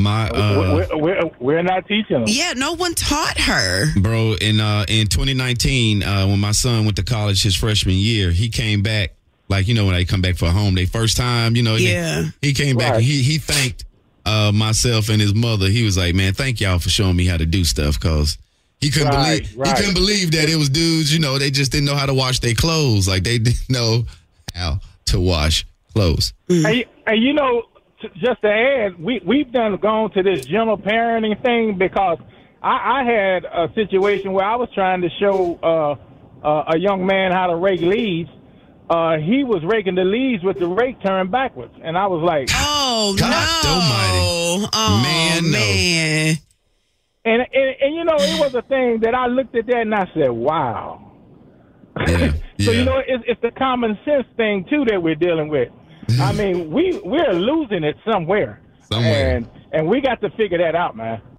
We're not teaching them. Yeah, no one taught her. Bro, in 2019, when my son went to college his freshman year, he came back, like, when they come back for home, they first time, he came back and he thanked myself and his mother. He was like, man, thank y'all for showing me how to do stuff, because he couldn't believe that it was dudes, they just didn't know how to wash their clothes. Like, they didn't know how to wash clothes. And just to add, we've gone to this gentle parenting thing, because I had a situation where I was trying to show a young man how to rake leaves. He was raking the leaves with the rake turned backwards, and I was like, "Oh God no, almighty. Oh man, man!" And it was a thing that I looked at that and I said, "Wow." Yeah. So it's the common sense thing too that we're dealing with. I mean, we're losing it somewhere, and we got to figure that out, man.